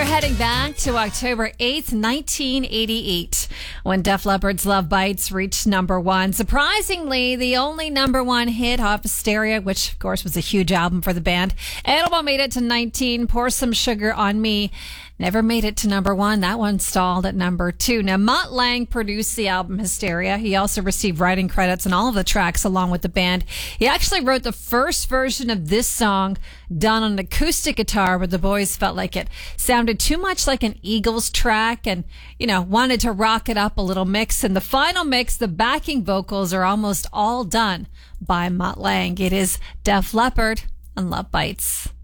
heading back to October 8th, 1988, when Def Leppard's Love Bites reached number one. Surprisingly, the only number one hit off Hysteria, which of course was a huge album for the band. Animal made it to 19. Pour Some Sugar on Me never made it to number one. That one stalled at number two. Now, Mutt Lange produced the album Hysteria. He also received writing credits on all of the tracks along with the band. He actually wrote the first version of this song done on acoustic guitar, but the boys felt like it sounded too much like an Eagles track and, wanted to rock it up a little mix. And the final mix, the backing vocals are almost all done by Mutt Lange. It is Def Leppard and Love Bites.